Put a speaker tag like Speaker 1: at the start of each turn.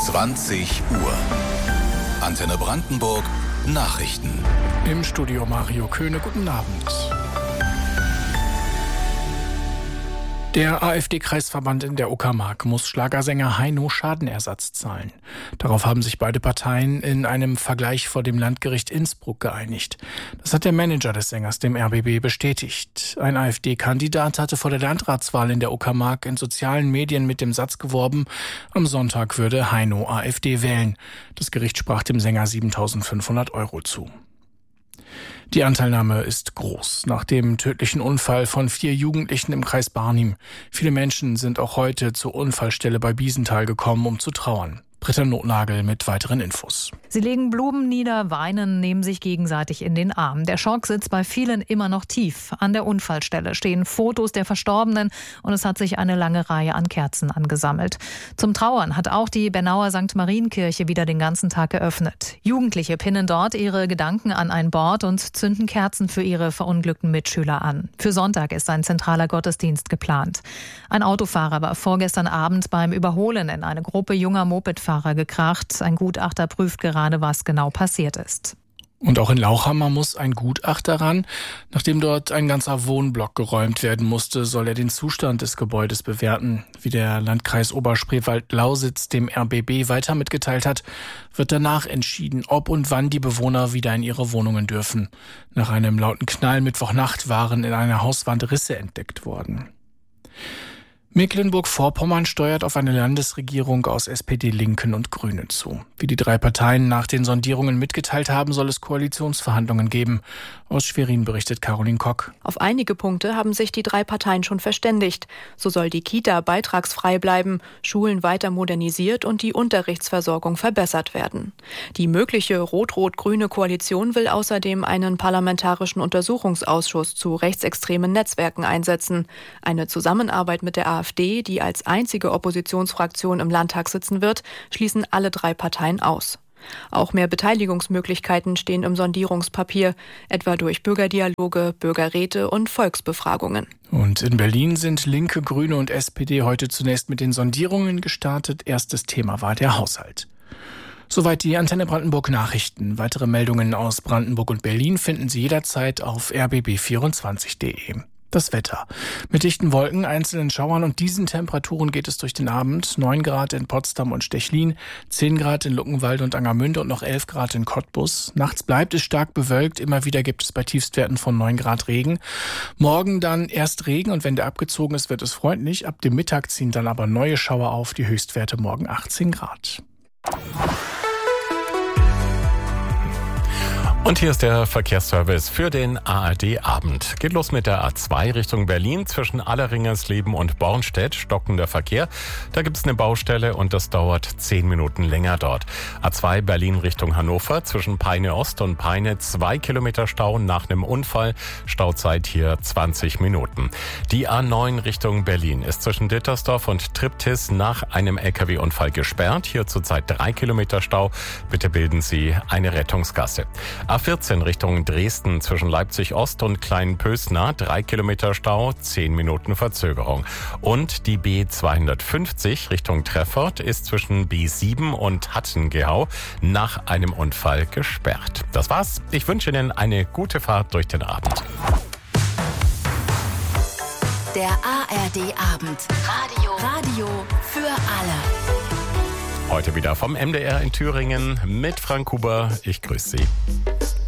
Speaker 1: 20 Uhr. Antenne Brandenburg Nachrichten.
Speaker 2: Im Studio Mario Köhne, guten Abend. Der AfD-Kreisverband in der Uckermark muss Schlagersänger Heino Schadenersatz zahlen. Darauf haben sich beide Parteien in einem Vergleich vor dem Landgericht Innsbruck geeinigt. Das hat der Manager des Sängers dem RBB bestätigt. Ein AfD-Kandidat hatte vor der Landratswahl in der Uckermark in sozialen Medien mit dem Satz geworben, am Sonntag würde Heino AfD wählen. Das Gericht sprach dem Sänger 7.500 € zu. Die Anteilnahme ist groß. Nach dem tödlichen Unfall von 4 Jugendlichen im Kreis Barnim. Viele Menschen sind auch heute zur Unfallstelle bei Biesenthal gekommen, um zu trauern. Britta Notnagel mit weiteren Infos.
Speaker 3: Sie legen Blumen nieder, weinen, nehmen sich gegenseitig in den Arm. Der Schock sitzt bei vielen immer noch tief. An der Unfallstelle stehen Fotos der Verstorbenen und es hat sich eine lange Reihe an Kerzen angesammelt. Zum Trauern hat auch die Bernauer St. Marienkirche wieder den ganzen Tag geöffnet. Jugendliche pinnen dort ihre Gedanken an ein Board und zünden Kerzen für ihre verunglückten Mitschüler an. Für Sonntag ist ein zentraler Gottesdienst geplant. Ein Autofahrer war vorgestern Abend beim Überholen in eine Gruppe junger Mopedfahrer gekracht. Ein Gutachter prüft gerade, was genau passiert ist.
Speaker 2: Und auch in Lauchhammer muss ein Gutachter ran. Nachdem dort ein ganzer Wohnblock geräumt werden musste, soll er den Zustand des Gebäudes bewerten. Wie der Landkreis Oberspreewald-Lausitz dem RBB weiter mitgeteilt hat, wird danach entschieden, ob und wann die Bewohner wieder in ihre Wohnungen dürfen. Nach einem lauten Knall Mittwochnacht waren in einer Hauswand Risse entdeckt worden. Mecklenburg-Vorpommern steuert auf eine Landesregierung aus SPD, Linken und Grünen zu. Wie die 3 Parteien nach den Sondierungen mitgeteilt haben, soll es Koalitionsverhandlungen geben. Aus Schwerin berichtet Caroline Kock.
Speaker 4: Auf einige Punkte haben sich die 3 Parteien schon verständigt. So soll die Kita beitragsfrei bleiben, Schulen weiter modernisiert und die Unterrichtsversorgung verbessert werden. Die mögliche rot-rot-grüne Koalition will außerdem einen parlamentarischen Untersuchungsausschuss zu rechtsextremen Netzwerken einsetzen. Eine Zusammenarbeit mit der AfD, die als einzige Oppositionsfraktion im Landtag sitzen wird, schließen alle 3 Parteien aus. Auch mehr Beteiligungsmöglichkeiten stehen im Sondierungspapier, etwa durch Bürgerdialoge, Bürgerräte und Volksbefragungen.
Speaker 2: Und in Berlin sind Linke, Grüne und SPD heute zunächst mit den Sondierungen gestartet. Erstes Thema war der Haushalt. Soweit die Antenne Brandenburg Nachrichten. Weitere Meldungen aus Brandenburg und Berlin finden Sie jederzeit auf rbb24.de. Das Wetter. Mit dichten Wolken, einzelnen Schauern und diesen Temperaturen geht es durch den Abend. 9 Grad in Potsdam und Stechlin, 10 Grad in Luckenwalde und Angermünde und noch 11 Grad in Cottbus. Nachts bleibt es stark bewölkt. Immer wieder gibt es bei Tiefstwerten von 9 Grad Regen. Morgen dann erst Regen und wenn der abgezogen ist, wird es freundlich. Ab dem Mittag ziehen dann aber neue Schauer auf. Die Höchstwerte morgen 18 Grad.
Speaker 5: Und hier ist der Verkehrsservice für den ARD-Abend. Geht los mit der A2 Richtung Berlin zwischen Alleringersleben und Bornstedt. Stockender Verkehr. Da gibt es eine Baustelle und das dauert 10 Minuten länger dort. A2 Berlin Richtung Hannover zwischen Peine Ost und Peine 2 Kilometer Stau nach einem Unfall. Stauzeit hier 20 Minuten. Die A9 Richtung Berlin ist zwischen Dittersdorf und Triptis nach einem LKW-Unfall gesperrt. Hier zurzeit 3 Kilometer Stau. Bitte bilden Sie eine Rettungsgasse. A14 Richtung Dresden zwischen Leipzig Ost und Kleinpösna, 3 Kilometer Stau, 10 Minuten Verzögerung. Und die B250 Richtung Treffort ist zwischen B7 und Hattengehau nach einem Unfall gesperrt. Das war's. Ich wünsche Ihnen eine gute Fahrt durch den Abend.
Speaker 6: Der ARD-Abend. Radio für alle.
Speaker 5: Heute wieder vom MDR in Thüringen mit Frank Huber. Ich grüße Sie.